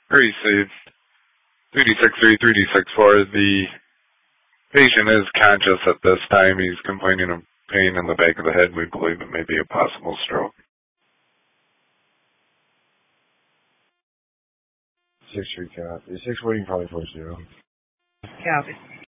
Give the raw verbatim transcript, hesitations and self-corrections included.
Received. three D six three, three D six four. The patient is conscious at this time. He's complaining of pain in the back of the head. We believe it may be a possible stroke. six three copy. six forty, probably four zero. Copy.